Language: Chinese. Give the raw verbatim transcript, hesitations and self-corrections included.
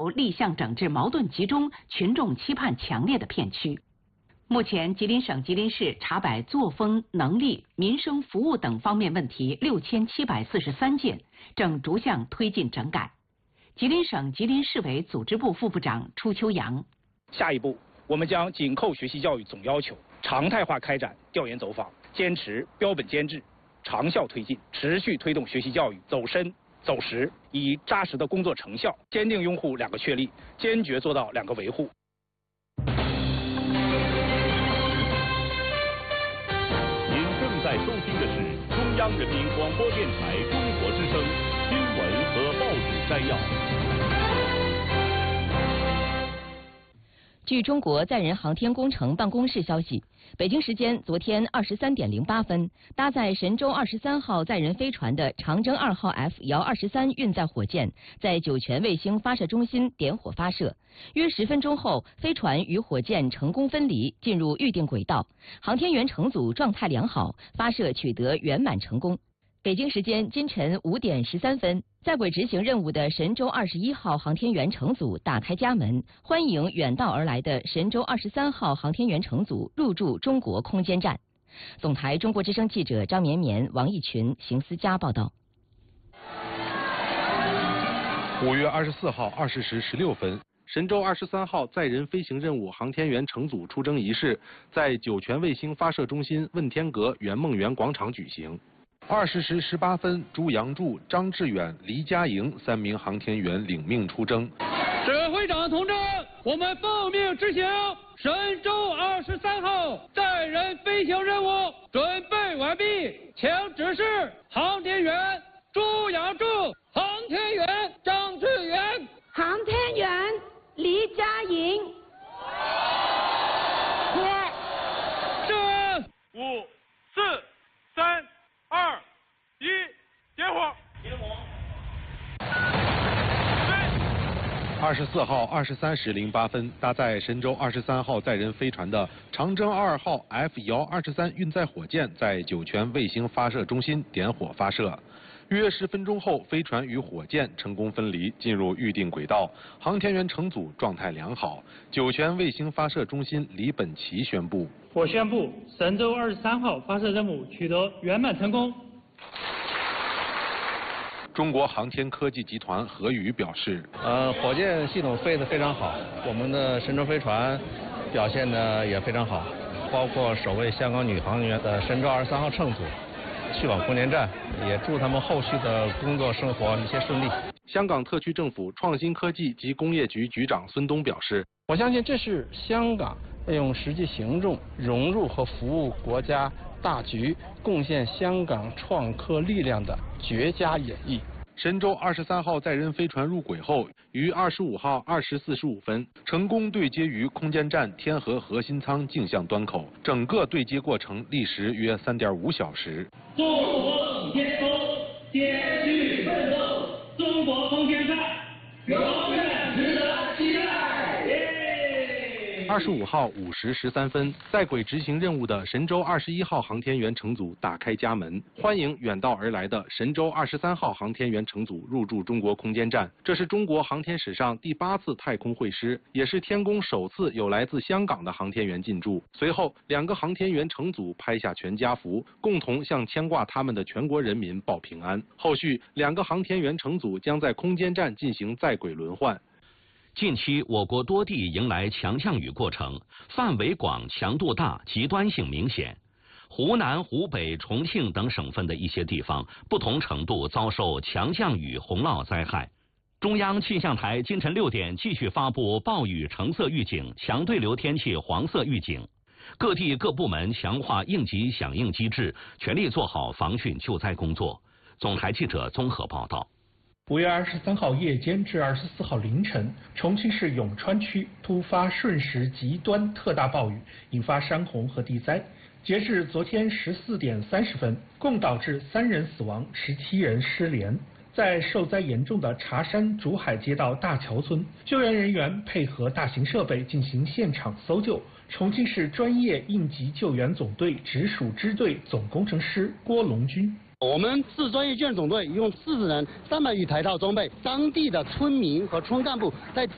由立项整治矛盾集中、群众期盼强烈的片区。目前，吉林省吉林市查摆作风、能力、民生服务等方面问题六千七百四十三件，正逐项推进整改。吉林省吉林市委组织部副部长初秋阳： 下一步，我们将紧扣学习教育总要求，常态化开展调研走访，坚持标本兼治、长效推进，持续推动学习教育走深走实，以扎实的工作成效，坚定拥护两个确立，坚决做到两个维护。 在收听的是中央人民广播电台中国之声新闻和报纸摘要。 据中国载人航天工程办公室消息，北京时间昨天二十三点零八分，搭载神舟二十三号载人飞船的长征二号 F 遥二十三运载火箭在酒泉卫星发射中心点火发射。约十分钟后，飞船与火箭成功分离，进入预定轨道。航天员乘组状态良好，发射取得圆满成功。北京时间今晨五点十三分，在轨执行任务的神舟二十一号航天员乘组打开家门，欢迎远道而来的神舟二十三号航天员乘组入驻中国空间站。总台中国之声记者张绵绵、王义群、邢思佳报道。 五月二十四号二十时十六分。神舟二十三号载人飞行任务航天员乘组出征仪式在酒泉卫星发射中心问天阁圆梦园广场举行。二十时十八分，朱杨柱、张志远、黎佳莹三名航天员领命出征。 指挥长同志，我们奉命执行神舟二十三号载人飞行任务准备完毕，请指示航天员朱杨柱、航天员张志远、 航天员黎佳莹。 是五、四、三、二、一，点火！点火！ 二十四号二十三时零八分，搭载神舟二十三号载人飞船的长征二号 F 遥二十三运载火箭在酒泉卫星发射中心点火发射。约十分钟后，飞船与火箭成功分离，进入预定轨道。航天员乘组状态良好。酒泉卫星发射中心李本奇宣布： 我宣布，神舟二十三号发射任务取得圆满成功。 中国航天科技集团何宇表示： 呃，火箭系统飞得非常好，我们的神舟飞船表现得也非常好，包括首位香港女航员的神舟二十三号乘组去往空间站，也祝他们后续的工作生活一切顺利。 香港特区政府创新科技及工业局局长孙东表示： 我相信这是香港要用实际行动融入和服务国家大局，贡献香港创科力量的绝佳演绎。 神舟二十三号载人飞船入轨后，于二十五号二时四十五分成功对接于空间站天河核心舱径向端口，整个对接过程历时约三点五小时。 中国天空，坚续奋斗，中国空间站永远值得期待。 二十五号五时十三分，在轨执行任务的神舟二十一号航天员乘组打开家门，欢迎远道而来的神舟二十三号航天员乘组入驻中国空间站。这是中国航天史上第八次太空会师，也是天宫首次有来自香港的航天员进驻。随后，两个航天员乘组拍下全家福，共同向牵挂他们的全国人民报平安。后续，两个航天员乘组将在空间站进行在轨轮换。 近期，我国多地迎来强降雨过程，范围广、强度大、极端性明显。湖南、湖北、重庆等省份的一些地方，不同程度遭受强降雨洪涝灾害。中央气象台今晨六点继续发布暴雨橙色预警、强对流天气黄色预警。各地各部门强化应急响应机制，全力做好防汛救灾工作。总台记者综合报道。 五月二十三号夜间至二十四号凌晨，重庆市永川区突发瞬时极端特大暴雨，引发山洪和地灾。截至昨天十四点三十分，共导致三人死亡，十七人失联。在受灾严重的茶山竹海街道大桥村，救援人员配合大型设备进行现场搜救。重庆市专业应急救援总队直属支队总工程师郭龙军。 我们市专业救援总队一共四十人，三百余台套装备，当地的村民和村干部在